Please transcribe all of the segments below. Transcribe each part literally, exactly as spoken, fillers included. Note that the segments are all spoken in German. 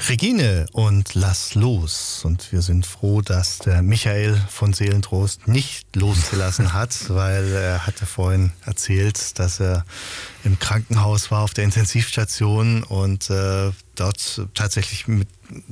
Regine und Lass los. Und wir sind froh, dass der Michael von Seelentrost nicht losgelassen hat, weil er hatte vorhin erzählt, dass er im Krankenhaus war auf der Intensivstation und äh, dort tatsächlich mit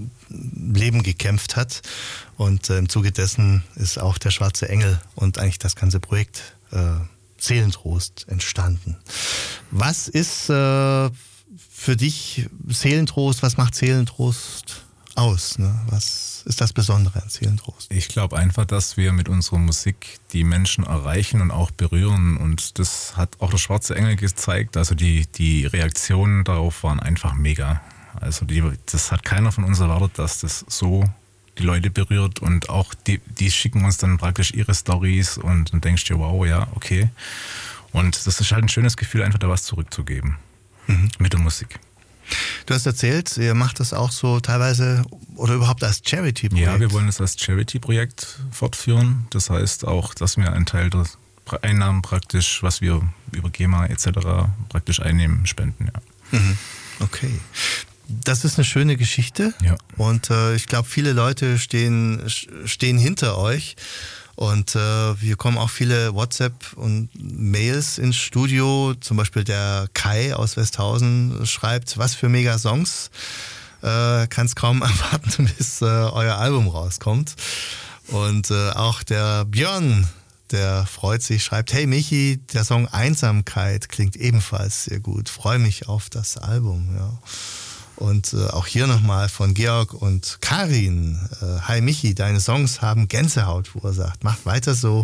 Leben gekämpft hat. Und äh, im Zuge dessen ist auch der Schwarze Engel und eigentlich das ganze Projekt äh, Seelentrost entstanden. Was ist äh, für dich Seelentrost? Was macht Seelentrost aus? Ne? Was ist das Besondere an Seelentrost? Ich glaube einfach, dass wir mit unserer Musik die Menschen erreichen und auch berühren. Und das hat auch der Schwarze Engel gezeigt. Also die, die Reaktionen darauf waren einfach mega. Also die, das hat keiner von uns erwartet, dass das so die Leute berührt. Und auch die, die schicken uns dann praktisch ihre Stories und dann denkst du dir, wow, ja, okay. Und das ist halt ein schönes Gefühl, einfach da was zurückzugeben. Mhm. Mit der Musik. Du hast erzählt, ihr macht das auch so teilweise oder überhaupt als Charity-Projekt. Ja, wir wollen das als Charity-Projekt fortführen. Das heißt auch, dass wir einen Teil der Einnahmen praktisch, was wir über GEMA et cetera praktisch einnehmen, spenden. Ja. Mhm. Okay. Das ist eine schöne Geschichte. Ja. Und äh, ich glaube, viele Leute stehen, stehen hinter euch. Und äh, hier kommen auch viele WhatsApp und Mails ins Studio. Zum Beispiel der Kai aus Westhausen schreibt, was für mega Songs. Äh, kann es kaum erwarten, bis äh, euer Album rauskommt. Und äh, auch der Björn, der freut sich, schreibt, hey Michi, der Song Einsamkeit klingt ebenfalls sehr gut. Freue mich auf das Album. Ja. Und äh, auch hier nochmal von Georg und Karin. Äh, Hi Michi, deine Songs haben Gänsehaut verursacht. Mach weiter so,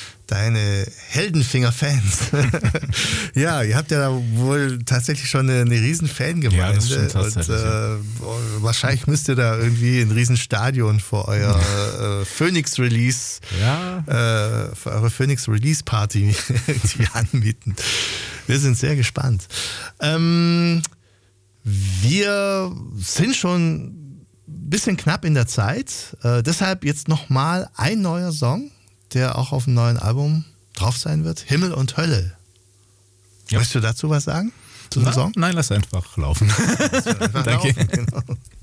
deine Heldenfinger-Fans. Ja, ihr habt ja da wohl tatsächlich schon eine, eine riesen Fangemeinde. Ja, das stimmt tatsächlich. Und äh, wahrscheinlich müsst ihr da irgendwie ein riesen Stadion für euer äh, Phoenix-Release, ja. äh, für eure Phoenix-Release-Party die anmieten. Wir sind sehr gespannt. Ähm, Wir sind schon ein bisschen knapp in der Zeit. Äh, deshalb jetzt nochmal ein neuer Song, der auch auf dem neuen Album drauf sein wird. Himmel und Hölle. Ja. Möchtest du dazu was sagen? Zu dem Na, Song? Nein, lass einfach laufen. Lass einfach Danke. laufen, genau.